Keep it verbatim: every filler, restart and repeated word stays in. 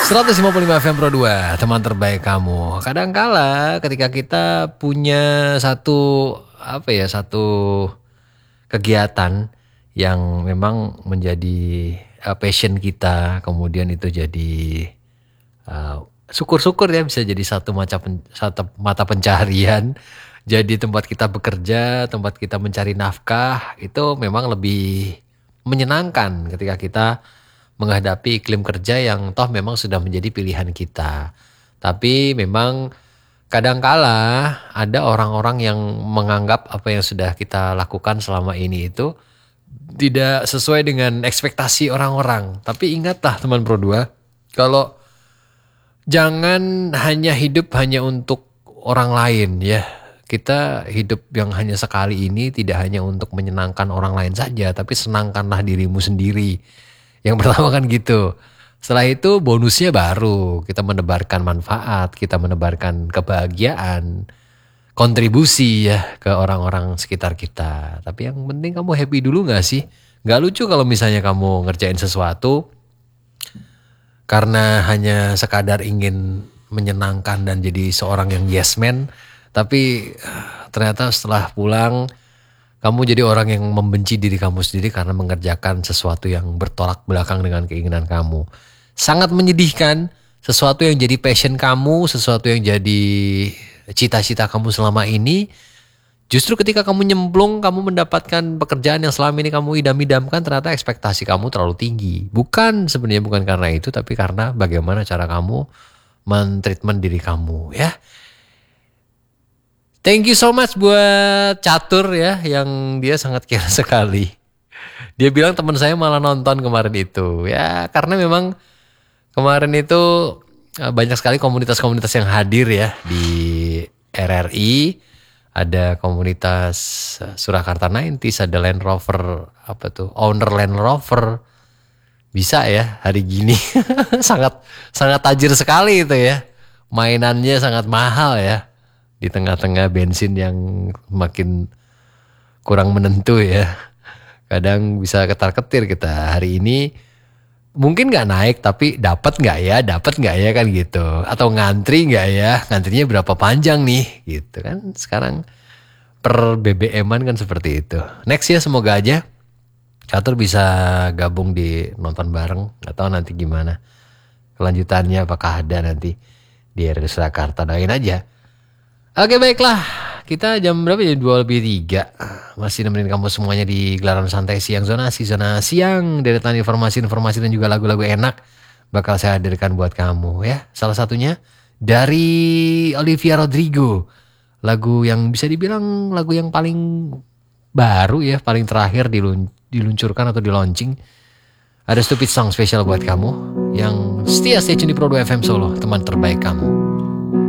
seratus lima puluh lima F M Pro dua, teman terbaik kamu. Kadangkala ketika kita punya satu apa ya, satu kegiatan yang memang menjadi uh, passion kita, kemudian itu jadi uh, syukur-syukur ya bisa jadi satu mata pen, satu mata pencaharian, jadi tempat kita bekerja, tempat kita mencari nafkah, itu memang lebih menyenangkan ketika kita menghadapi iklim kerja yang toh memang sudah menjadi pilihan kita. Tapi memang kadangkala ada orang-orang yang menganggap apa yang sudah kita lakukan selama ini itu tidak sesuai dengan ekspektasi orang-orang. Tapi ingatlah teman Pro dua, kalau jangan hanya hidup hanya untuk orang lain ya. Kita hidup yang hanya sekali ini tidak hanya untuk menyenangkan orang lain saja, tapi senangkanlah dirimu sendiri. Yang pertama kan gitu. Setelah itu bonusnya baru kita menebarkan manfaat, kita menebarkan kebahagiaan, kontribusi ya ke orang-orang sekitar kita. Tapi yang penting kamu happy dulu gak sih? Gak lucu kalau misalnya kamu ngerjain sesuatu karena hanya sekadar ingin menyenangkan dan jadi seorang yang yes man, tapi ternyata setelah pulang kamu jadi orang yang membenci diri kamu sendiri karena mengerjakan sesuatu yang bertolak belakang dengan keinginan kamu. Sangat menyedihkan, sesuatu yang jadi passion kamu, sesuatu yang jadi cita-cita kamu selama ini, justru ketika kamu nyemplung, kamu mendapatkan pekerjaan yang selama ini kamu idam-idamkan, ternyata ekspektasi kamu terlalu tinggi. Bukan sebenarnya bukan karena itu, tapi karena bagaimana cara kamu men-treatment diri kamu ya. Thank you so much buat Catur ya, yang dia sangat care sekali. Dia bilang teman saya malah nonton kemarin itu. Ya karena memang kemarin itu banyak sekali komunitas-komunitas yang hadir ya di R R I. Ada komunitas Surakarta sembilan puluh, ada Land Rover, apa tuh, owner Land Rover. Bisa ya hari gini. sangat sangat tajir sekali itu ya. Mainannya sangat mahal ya. Di tengah-tengah bensin yang makin kurang menentu ya. Kadang bisa ketar-ketir kita. Hari ini mungkin gak naik tapi dapat gak ya, dapat gak ya kan gitu. Atau ngantri gak ya, ngantrinya berapa panjang nih gitu kan. Sekarang per B B M-an kan seperti itu. Next ya semoga aja Catur bisa gabung di nonton bareng. Gak tahu nanti gimana kelanjutannya, apakah ada nanti di R R I Surakarta. Doain aja. Oke baiklah, kita jam berapa ya? dua lebih tiga. Masih nemenin kamu semuanya di gelaran santai siang zonasi. Zona siang, deretan informasi-informasi dan juga lagu-lagu enak bakal saya hadirkan buat kamu ya. Salah satunya dari Olivia Rodrigo. Lagu yang bisa dibilang lagu yang paling baru ya, paling terakhir dilun- diluncurkan atau di launching. Ada Stupid Song spesial buat kamu yang setia stay tune di Pro dua F M Solo, teman terbaik kamu.